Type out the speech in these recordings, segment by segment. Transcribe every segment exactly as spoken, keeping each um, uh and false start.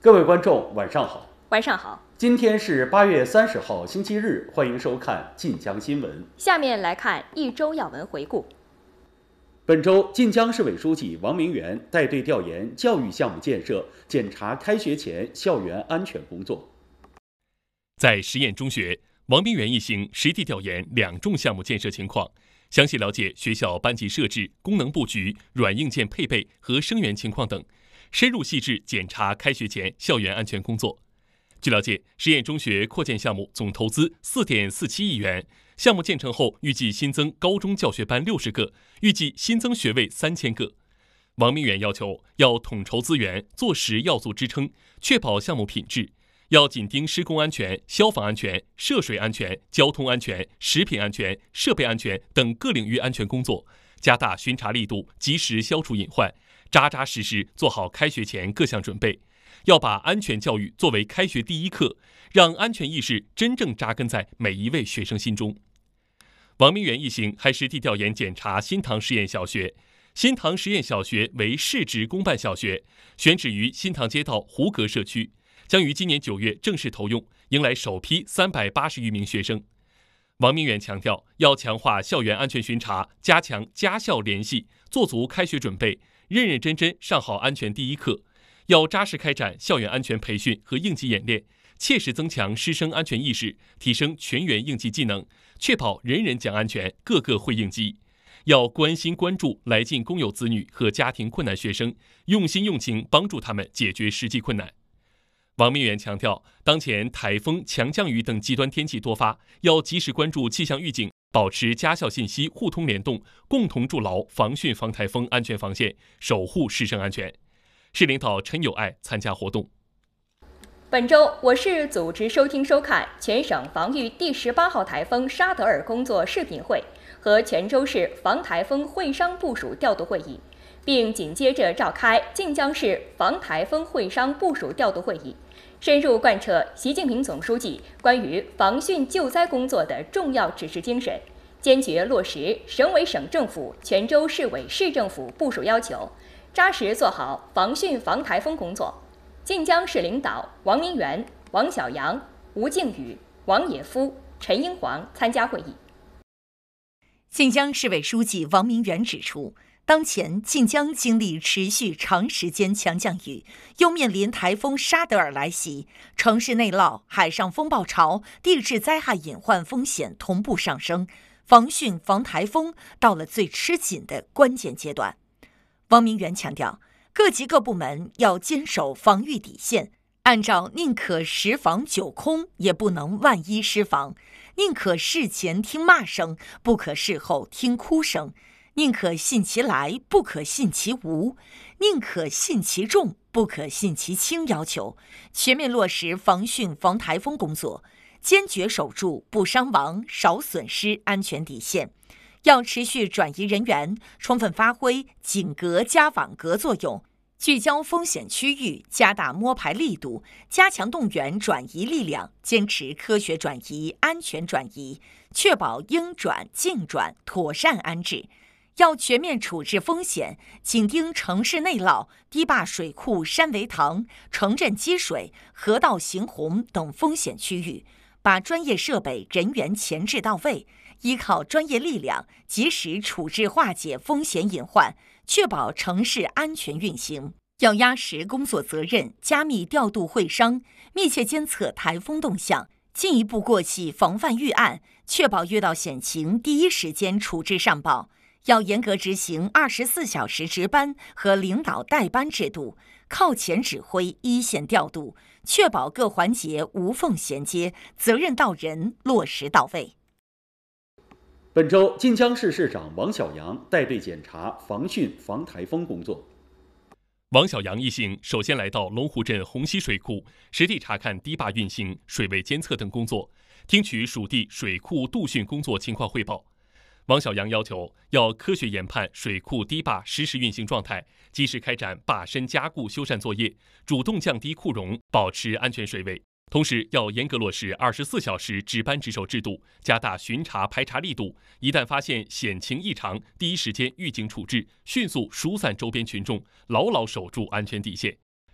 各位观众，晚上好。 晚上好。 今天是八月三十号，星期日，欢迎收看晋江新闻。 下面来看一周要闻回顾。 本周，晋江市委书记王明元带队调研教育项目建设，检查开学前校园安全工作。 在实验中学，王明元一行实地调研两重项目建设情况，详细了解学校班级设置、功能布局、软硬件配备和生源情况等，深入细致检查开学前校园安全工作。据了解，实验中学扩建项目总投资 四点四七亿元，项目建成后预计新增高中教学班六十个，预计新增学位三千个。王明远要求要统筹资源，做实要素支撑，确保项目品质，要紧盯施工安全、消防安全、涉水安全、交通安全、食品安全、设备安全等各领域安全工作，加大巡查力度，及时消除隐患，扎扎实实做好开学前各项准备。要把安全教育作为开学第一课，让安全意识真正扎根在每一位学生心中。王明元一行还实地调研检查新塘实验小学。新塘实验小学为市直公办小学，选址于新塘街道湖阁社区，将于今年九月正式投用，迎来首批三百八十余名学生。王明元强调，要强化校园安全巡查，加强家校联系，做足开学准备，认认真真上好安全第一课。要扎实开展校园安全培训和应急演练，切实增强师生安全意识，提升全员应急技能，确保人人讲安全，个个会应急。要关心关注来晋公有子女和家庭困难学生，用心用情帮助他们解决实际困难。王明元强调，当前台风、强降雨等极端天气多发，要及时关注气象预警，保持家校信息互通联动，共同筑牢防汛防台风安全防线，守护师生安全。市领导陈友爱参加活动。 本周，我市组织收听收看全省防御第十八号台风沙德尔工作视频会和泉州市防台风会商部署调度会议，并紧接着召开晋江市防台风会商部署调度会议，深入贯彻习近平总书记关于防汛救灾工作的重要指示精神，坚决落实省委省政府、泉州市委市政府部署要求，扎实做好防汛防台风工作。晋江市领导王明元、王小阳、吴靖宇、王野夫、陈英煌参加会议。 晋江市委书记王明元指出，当前晋江经历持续长时间强降雨，又面临台风沙德尔来袭，城市内涝、海上风暴潮、地质灾害隐患风险同步上升，防汛防台风到了最吃紧的关键阶段。王明元强调，各级各部门要坚守防御底线，按照宁可十防九空，也不能万一失防；宁可事前听骂声，不可事后听哭声；宁可信其来，不可信其无；宁可信其重，不可信其轻要求，全面落实防汛防台风工作，坚决守住不伤亡、少损失安全底线。要持续转移人员，充分发挥紧隔加网格作用，聚焦风险区域，加大摸排力度，加强动员转移力量，坚持科学转移、安全转移，确保应转尽转妥善安置。要全面处置风险，紧盯城市内涝、堤坝水库山围塘、城镇积水、河道行洪等风险区域，把专业设备人员前置到位，依靠专业力量及时处置化解风险隐患，确保城市安全运行。要压实工作责任，加密调度会商，密切监测台风动向，进一步过细防范预案，确保遇到险情第一时间处置上报。要严格执行二十四小时值班和领导带班制度，靠前指挥，一线调度，确保各环节无缝衔接，责任到人，落实到位。 本周，晋江市市长王小阳带队检查防汛防台风工作。 王小阳一行首先来到龙湖镇红溪水库，实地查看堤坝运行、水位监测等工作，听取属地水库度汛工作情况汇报。王小阳要求要科学研判水库堤坝实时运行状态，及时开展坝身加固修缮作业，主动降低库容，保持安全水位。同时，要严格落实二十四小时值班值守制度，加大巡查排查力度。一旦发现险情异常，第一时间预警处置，迅速疏散周边群众，牢牢守住安全底线。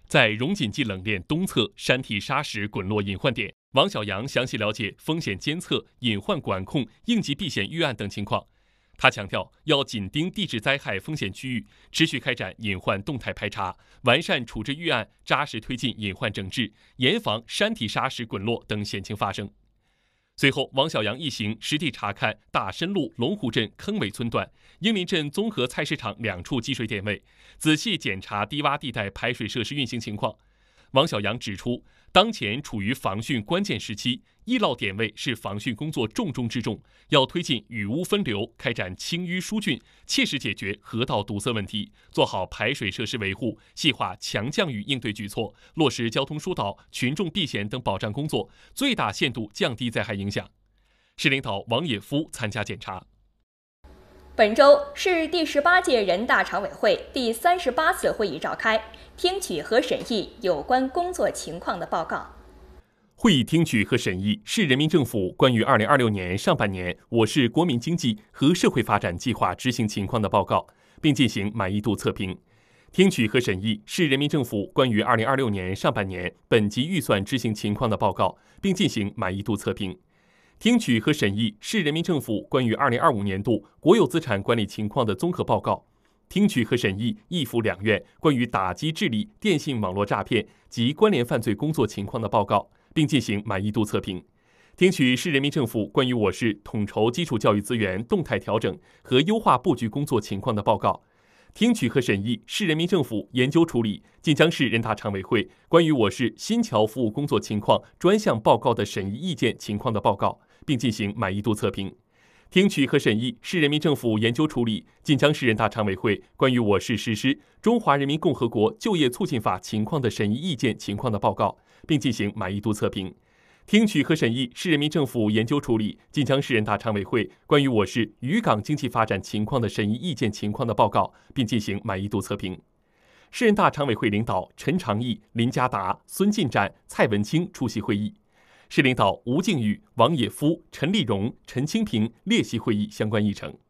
在荣锦记冷链东侧山体砂石滚落隐患点，王小阳详细了解风险监测、隐患管控、应急避险预案等情况。他强调，要紧盯地质灾害风险区域，持续开展隐患动态排查，完善处置预案，扎实推进隐患整治，严防山体砂石滚落等险情发生。随后，王小阳一行实地查看大深路龙湖镇坑尾村段、英林镇综合菜市场两处积水点位，仔细检查低洼地带排水设施运行情况。王小阳指出，当前处于防汛关键时期，易涝点位是防汛工作重中之重，要推进雨污分流，开展清淤疏浚，切实解决河道堵塞问题，做好排水设施维护，细化强降雨应对举措，落实交通疏导、群众避险等保障工作，最大限度降低灾害影响。市领导王也夫参加检查。 本周市第十八届人大常委会第三十八次会议召开，听取和审议有关工作情况的报告。 会议听取和审议市人民政府关于二零二六年上半年我市国民经济和社会发展计划执行情况的报告，并进行满意度测评。听取和审议市人民政府关于二零二六年上半年本级预算执行情况的报告，并进行满意度测评。听取和审议市人民政府关于二零二五年度国有资产管理情况的综合报告，听取和审议一府两院关于打击治理电信网络诈骗及关联犯罪工作情况的报告，并进行满意度测评。听取市人民政府关于我市统筹基础教育资源动态调整和优化布局工作情况的报告。听取和审议市人民政府研究处理晋江市人大常委会关于我市新桥服务工作情况专项报告的审议意见情况的报告，并进行满意度测评。听取和审议市人民政府研究处理晋江市人大常委会关于我市实施《中华人民共和国就业促进法》情况的审议意见情况的报告，并进行满意度测评。听取和审议市人民政府研究处理晋江市人大常委会关于我市渔港经济发展情况的审议意见情况的报告，并进行满意度测评。市人大常委会领导陈长义、林家达、孙进展、蔡文清出席会议。市领导吴敬宇、王也夫、陈立荣、陈清平列席会议相关议程。